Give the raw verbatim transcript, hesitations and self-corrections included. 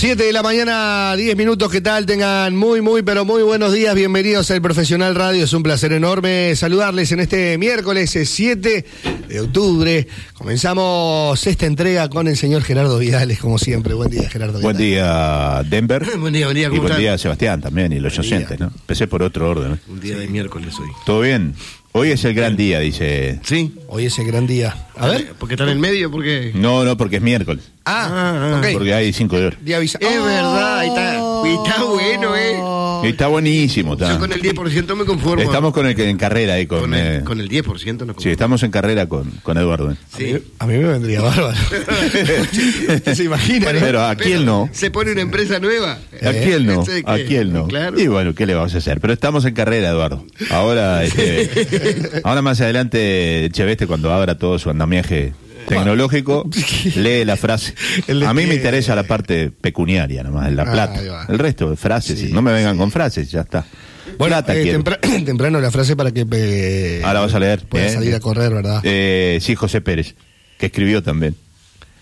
siete de la mañana, diez minutos, ¿qué tal? Tengan muy, muy, pero muy buenos días. Bienvenidos al Profesional Radio. Es un placer enorme saludarles en este miércoles siete de octubre. Comenzamos esta entrega con el señor Gerardo Vidales, como siempre. Buen día, Gerardo. Buen día, Denver. Buen día, buen día. Y buen día, Sebastián, también, y los oyentes, ¿no? Empecé por otro orden. Un día de miércoles hoy. ¿Todo bien? Hoy es el gran día, dice. Sí, hoy es el gran día. A ver. ¿Porque está en el medio? Porque No, no, porque es miércoles. Ah, ok. Porque hay cinco de oro. Día avisa. es verdad, ahí está. Y está bueno, ¿eh? Y está buenísimo. Está. Yo con el diez por ciento me conformo. Estamos con el que en carrera ahí con. con el, eh, con el diez por ciento no conformo. Sí, estamos en carrera con, con Eduardo. ¿eh? Sí. A mí, a mí me vendría bárbaro. ¿Se imagina? Bueno, ¿no? Pero ¿a quién no? Se pone una empresa nueva. ¿A quién no? ¿Ese de qué? ¿A quién no? Claro. Y bueno, ¿qué le vamos a hacer? Pero estamos en carrera, Eduardo. Ahora, este, ahora más adelante, Cheveste, cuando abra todo su andamiaje tecnológico, lee la frase. A mí me interesa la parte pecuniaria nomás, la Ah, plata. ahí va. El resto de frases, Sí, no me vengan sí. con frases, ya está. Bueno, Plata eh, quiero. tempra- temprano la frase para que eh, Ahora vas a leer. pueda ¿eh? salir a correr, ¿verdad? Eh, sí, José Pérez, que escribió también.